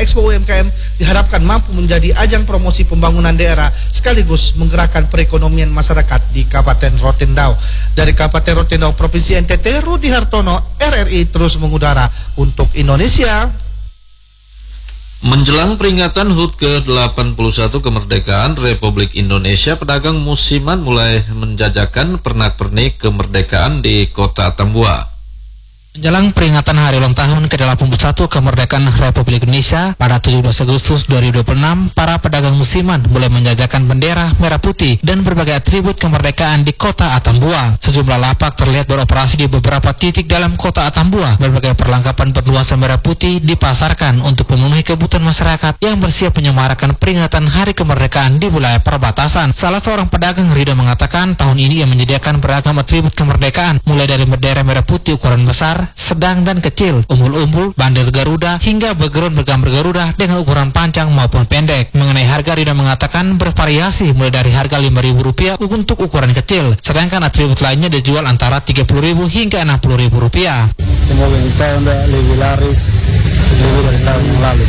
Expo UMKM diharapkan mampu menjadi ajang promosi pembangunan daerah sekaligus menggerakkan perekonomian masyarakat di Kabupaten Rotendao. Dari Kabupaten Rotendao, Provinsi NTT, Rudi Hartono, RRI terus mengudara untuk Indonesia. Menjelang peringatan HUT ke-81 kemerdekaan Republik Indonesia, pedagang musiman mulai menjajakan pernak-pernik kemerdekaan di Kota Tambua. Menjelang peringatan Hari Ulang Tahun ke-81 Kemerdekaan Republik Indonesia pada 17 Agustus 2026, para pedagang musiman mulai menjajakan bendera merah putih dan berbagai atribut kemerdekaan di Kota Atambua. Sejumlah lapak terlihat beroperasi di beberapa titik dalam Kota Atambua. Berbagai perlengkapan bernuansa merah putih dipasarkan untuk memenuhi kebutuhan masyarakat yang bersiap menyemarakan peringatan Hari Kemerdekaan di wilayah perbatasan. Salah seorang pedagang, Rido, mengatakan tahun ini ia menyediakan beragam atribut kemerdekaan, mulai dari bendera merah putih ukuran besar, sedang dan kecil, umbul-umbul, bandel Garuda, hingga background bergambar Garuda dengan ukuran panjang maupun pendek. Mengenai harga, Rida mengatakan bervariasi mulai dari harga Rp5.000 untuk ukuran kecil, sedangkan atribut lainnya dijual antara Rp30.000 hingga Rp60.000. Semoga tahun lebih laris lebih dari tahun yang lalu.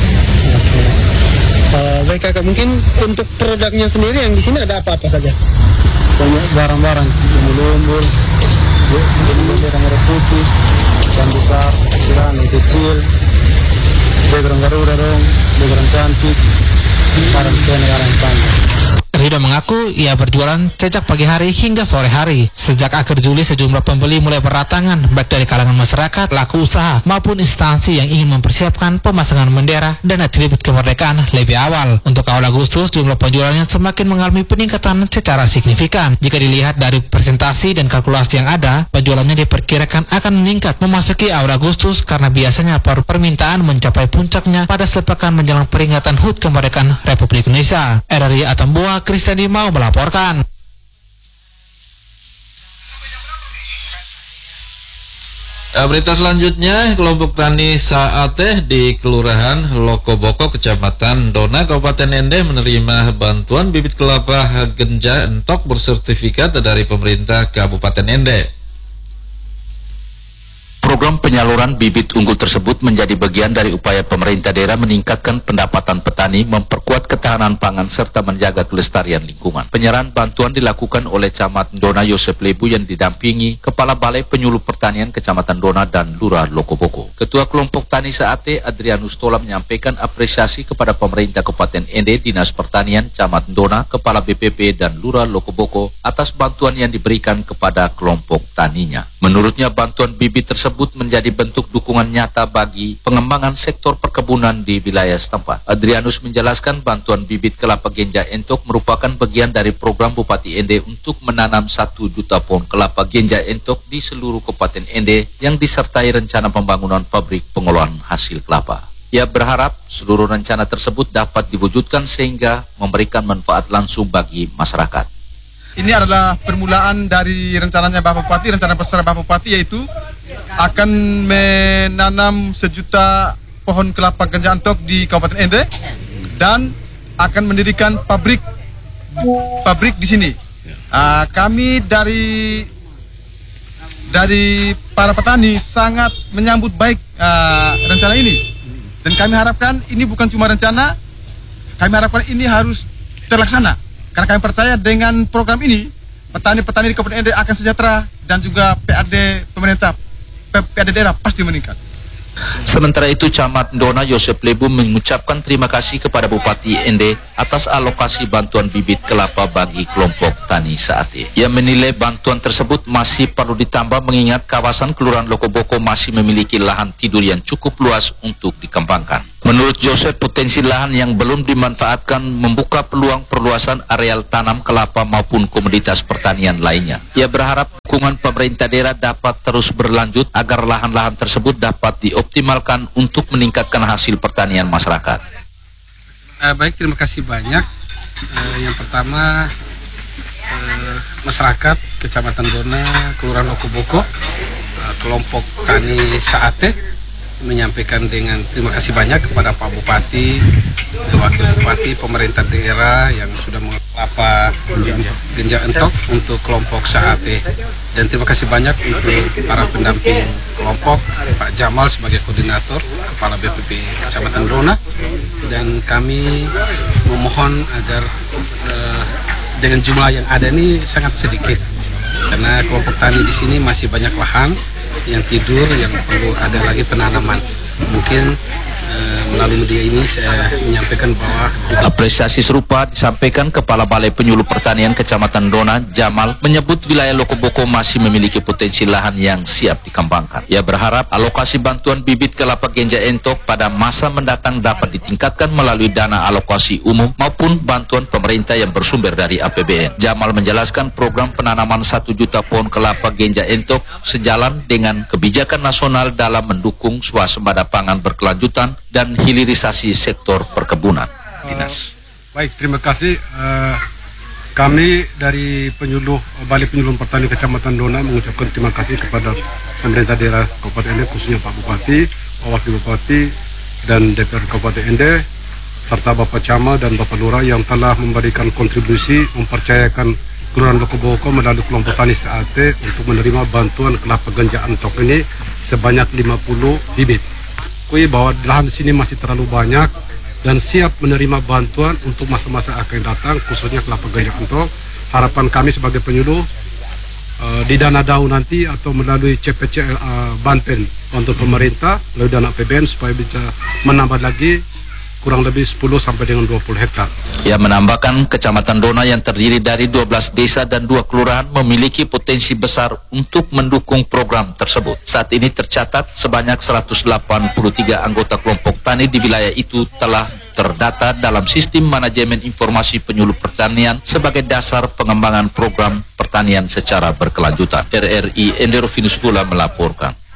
Baik kakak, mungkin untuk produknya sendiri yang di sini ada apa-apa saja? Banyak barang-barang, umbul-umbul, bendera merah putih, yang besar, yang kecil, background Garuda dong, background cantik, sekarang negara panjang. Rido mengaku ia berjualan sejak pagi hari hingga sore hari. Sejak akhir Juli, sejumlah pembeli mulai berdatangan, baik dari kalangan masyarakat, pelaku usaha, maupun instansi yang ingin mempersiapkan pemasangan bendera dan atribut kemerdekaan lebih awal. Untuk awal Agustus, jumlah penjualannya semakin mengalami peningkatan secara signifikan. Jika dilihat dari presentasi dan kalkulasi yang ada, penjualannya diperkirakan akan meningkat memasuki awal Agustus karena biasanya permintaan mencapai puncaknya pada sepekan menjelang peringatan HUT Kemerdekaan Republik Indonesia. RRI Atambua, Kristian Dimau melaporkan. Berita selanjutnya, kelompok tani Saateh di Kelurahan Lokoboko, Kecamatan Dona, Kabupaten Ende menerima bantuan bibit kelapa genja entok bersertifikat dari pemerintah Kabupaten Ende. Program penyaluran bibit unggul tersebut menjadi bagian dari upaya pemerintah daerah meningkatkan pendapatan petani, memperkuat ketahanan pangan, serta menjaga kelestarian lingkungan. Penyerahan bantuan dilakukan oleh Camat Dona Yosep Lebu yang didampingi Kepala Balai Penyuluh Pertanian Kecamatan Dona dan Lurah Lokoboko. Ketua Kelompok Tani Saate, Adrianus Tola, menyampaikan apresiasi kepada pemerintah Kabupaten Ende, Dinas Pertanian, Camat Dona, Kepala BPP, dan Lurah Lokoboko atas bantuan yang diberikan kepada kelompok taninya. Menurutnya, bantuan bibit tersebut menjadi bentuk dukungan nyata bagi pengembangan sektor perkebunan di wilayah setempat. Adrianus menjelaskan bantuan bibit kelapa genja entok merupakan bagian dari program Bupati Ende untuk menanam 1 juta pohon kelapa genja entok di seluruh Kabupaten Ende yang disertai rencana pembangunan pabrik pengolahan hasil kelapa. Ia berharap seluruh rencana tersebut dapat diwujudkan sehingga memberikan manfaat langsung bagi masyarakat. Ini adalah permulaan dari rencananya Bapak Bupati, rencana besar Bapak Bupati, yaitu akan menanam 1 juta pohon kelapa genja entok di Kabupaten Ende dan akan mendirikan pabrik di sini. Kami dari para petani sangat menyambut baik rencana ini, dan kami harapkan ini bukan cuma rencana, kami harapkan ini harus terlaksana. Karena kami percaya dengan program ini, petani-petani di Kabupaten Ende akan sejahtera dan juga PAD pemerintah, PAD daerah pasti meningkat. Sementara itu, Camat Dona Yosep Lebu mengucapkan terima kasih kepada Bupati Ende atas alokasi bantuan bibit kelapa bagi kelompok tani Saate. Ia menilai bantuan tersebut masih perlu ditambah mengingat kawasan Kelurahan Lokoboko masih memiliki lahan tidur yang cukup luas untuk dikembangkan. Menurut Joseph, potensi lahan yang belum dimanfaatkan membuka peluang perluasan areal tanam kelapa maupun komoditas pertanian lainnya. Ia berharap dukungan pemerintah daerah dapat terus berlanjut agar lahan-lahan tersebut dapat dioptimalkan untuk meningkatkan hasil pertanian masyarakat. Baik, terima kasih banyak. Yang pertama, masyarakat Kecamatan Dona, Kelurahan Lokoboko, kelompok tani Saate menyampaikan dengan terima kasih banyak kepada Pak Bupati, Wakil Bupati, pemerintah daerah yang sudah mengelapa genja entok untuk kelompok Saate. Dan terima kasih banyak untuk para pendamping kelompok, Pak Jamal sebagai koordinator, Kepala BPP Kecamatan Dona, dan kami memohon agar dengan jumlah yang ada ini sangat sedikit, karena kelompok tani di sini masih banyak lahan yang tidur, yang perlu ada lagi penanaman. Mungkin melalui media ini saya menyampaikan bahwa apresiasi serupa disampaikan Kepala Balai Penyuluh Pertanian Kecamatan Dona, Jamal, menyebut wilayah Lokoboko masih memiliki potensi lahan yang siap dikembangkan. Ia berharap alokasi bantuan bibit kelapa genja entok pada masa mendatang dapat ditingkatkan melalui dana alokasi umum maupun bantuan pemerintah yang bersumber dari APBN. Jamal menjelaskan program penanaman 1 juta pohon kelapa genja entok sejalan dengan kebijakan nasional dalam mendukung swasembada pangan berkelanjutan dan hilirisasi sektor perkebunan. Baik, terima kasih. Kami dari Balai Penyuluh Pertanian Kecamatan Dona mengucapkan terima kasih kepada pemerintah daerah Kabupaten Ende, khususnya Pak Bupati, Pak Wakil Bupati, dan DPR Kabupaten Ende, serta Bapak Camat dan Bapak Lurah yang telah memberikan kontribusi mempercayakan Kelurahan Lokoboko melalui kelompok tani SAT untuk menerima bantuan kelapa genja entok ini sebanyak 50 bibit. Bahwa lahan di sini masih terlalu banyak dan siap menerima bantuan untuk masa-masa akan datang, khususnya kelapa genja entok. Harapan kami sebagai penyuluh di dana DAU nanti atau melalui CPCL Banten untuk pemerintah melalui dana APBN supaya bisa menambah lagi kurang lebih 10 sampai dengan 20 hektar. Ia menambahkan Kecamatan Dona yang terdiri dari 12 desa dan 2 kelurahan memiliki potensi besar untuk mendukung program tersebut. Saat ini tercatat sebanyak 183 anggota kelompok tani di wilayah itu telah terdata dalam sistem manajemen informasi penyuluh pertanian sebagai dasar pengembangan program pertanian secara berkelanjutan. RRI Enderovinus Fula melaporkan.